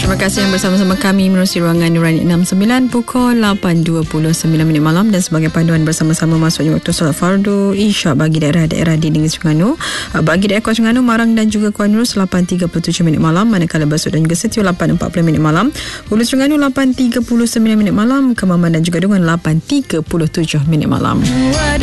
Terima kasih yang bersama-sama kami menerusi ruangan Nurani 69 pukul 8.29 malam dan sebagai panduan bersama-sama masuknya waktu solat fardu Isyak bagi daerah-daerah di Negeri Terengganu. Bagi daerah Kuala Terengganu, Marang dan juga Kuala Nurus 8.37 malam, manakala Besut dan juga Setiu 8.40 malam, Hulu Terengganu 8.39 malam, Kemaman dan juga Dungan 8.37 malam.